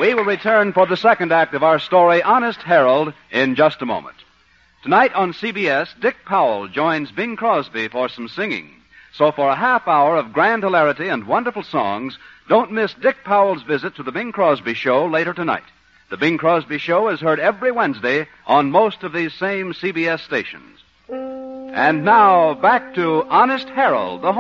We will return for the second act of our story, Honest Harold, in just a moment. Tonight on CBS, Dick Powell joins Bing Crosby for some singing. So for a half hour of grand hilarity and wonderful songs, don't miss Dick Powell's visit to the Bing Crosby Show later tonight. The Bing Crosby Show is heard every Wednesday on most of these same CBS stations. And now, back to Honest Harold, the